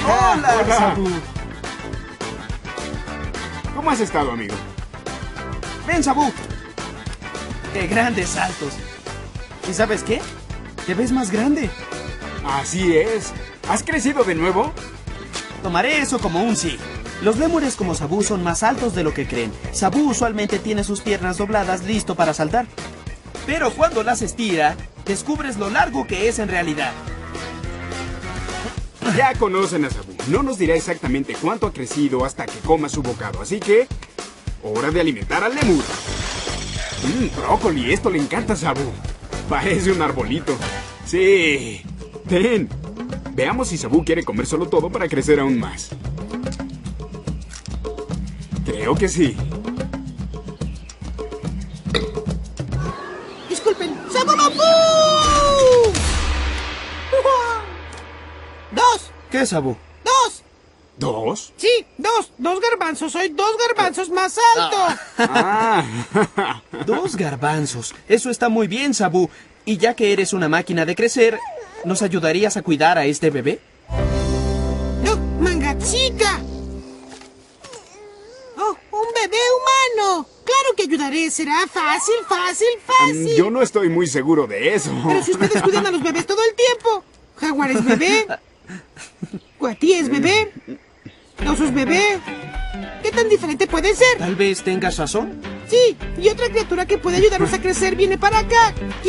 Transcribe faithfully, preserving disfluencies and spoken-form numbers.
Hola, Hola. Sabu. ¿Cómo has estado, amigo? Ven, Sabu. ¡Qué grandes saltos! ¿Y sabes qué? Te ves más grande. Así es. ¿Has crecido de nuevo? Tomaré eso como un sí. Los lémures como Sabu son más altos de lo que creen. Sabu usualmente tiene sus piernas dobladas listo para saltar. Pero cuando las estira, descubres lo largo que es en realidad. Ya conocen a Sabu. No nos dirá exactamente cuánto ha crecido hasta que coma su bocado. Así que, hora de alimentar al lemur. Mmm, brócoli. Esto le encanta a Sabu. Parece un arbolito. Sí. Ten. Veamos si Sabu quiere comer solo todo para crecer aún más. Creo que sí. Disculpen. ¡Sabu Bambú! ¡Dos! ¿Qué, Sabu? ¡Dos! ¿Dos? Sí, dos. Dos garbanzos. Soy dos garbanzos más alto. Ah. Dos garbanzos. Eso está muy bien, Sabu. Y ya que eres una máquina de crecer, ¿nos ayudarías a cuidar a este bebé? ¡No! ¡Manga chica! ¡Oh! ¡Un bebé humano! ¡Claro que ayudaré! Será fácil, fácil, fácil. Yo no estoy muy seguro de eso. Pero si ustedes cuidan a los bebés todo el tiempo. Jaguar es bebé. Guatí es bebé. Oso es bebé. ¿Qué tan diferente puede ser? Tal vez tengas razón. Sí, y otra criatura que puede ayudarnos a crecer viene para acá.